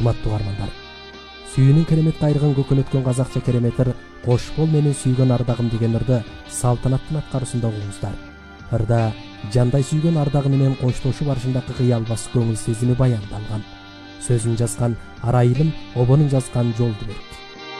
урматтуу каармандар. Сүйүүнүн керемет кайрыгын көкөлөткөн казакча кереметир «Кош бол менин сүйгөн ардагым» деген ырды салтанаттын аткаруусунда угуңуздар. Ырда жандай сүйгөн ардагы менен коштошуу барышындагы кыялбас көңүл сезими баяндалган. Сөзүн жазган Арайылым, обонун жазган Жолдубек.